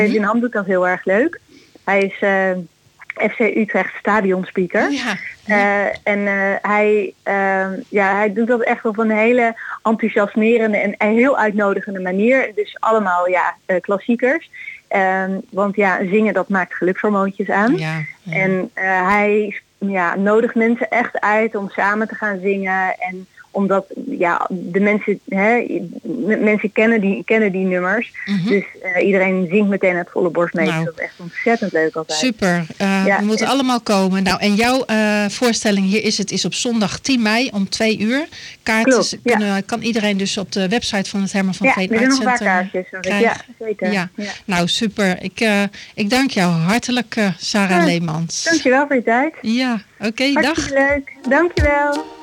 Zijn ham doet dat heel erg leuk. Hij is FC Utrecht stadionspeaker. Oh, ja. Hij doet dat echt op een hele enthousiasmerende en heel uitnodigende manier. Dus allemaal klassiekers. Want zingen, dat maakt gelukshormoontjes aan. Ja. En hij nodigt mensen echt uit om samen te gaan zingen. En omdat de mensen kennen die nummers. Mm-hmm. Dus iedereen zingt meteen uit volle borst mee. Dus dat is echt ontzettend leuk altijd. Super. We moeten allemaal komen. Nou, en jouw voorstelling hier is op zondag 10 mei om 2:00. Kaarten kan iedereen dus op de website van het Herman van Veen Arts Center nog een paar kaartjes. Ja, zeker. Ja. Nou, super. Ik dank jou hartelijk, Sarah Leemans. Dankjewel voor je tijd. Ja, oké. Dag. Hartstikke leuk. Dankjewel.